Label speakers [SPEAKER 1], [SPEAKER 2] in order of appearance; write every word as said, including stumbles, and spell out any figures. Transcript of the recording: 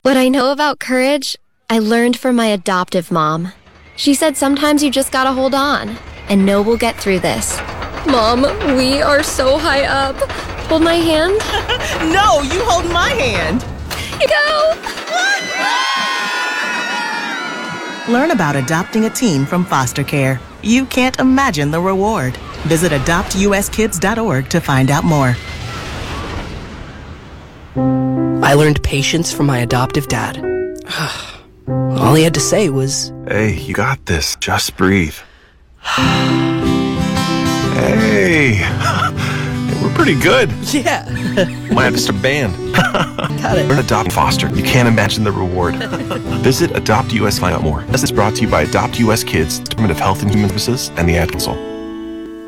[SPEAKER 1] What I know about courage, I learned from my adoptive mom. She said sometimes you just gotta hold on and know we'll get through this. Mom, we are so high up. Hold my hand.
[SPEAKER 2] No, you hold my hand.
[SPEAKER 1] Go!
[SPEAKER 2] Learn about adopting a teen from foster care. You can't imagine the reward. Visit adopt u s kids dot org to find out more.
[SPEAKER 3] I learned patience from my adoptive dad. All he had to say was,
[SPEAKER 4] "Hey, you got this. Just breathe." Hey, we're pretty good.
[SPEAKER 3] yeah.
[SPEAKER 4] Might have just a band.
[SPEAKER 3] Got it.
[SPEAKER 4] Learn Adopt and Foster. You can't imagine the reward. Visit Adopt U S to find out more. This is brought to you by Adopt U S Kids, Department of Health and Human Services, and the Ad Council.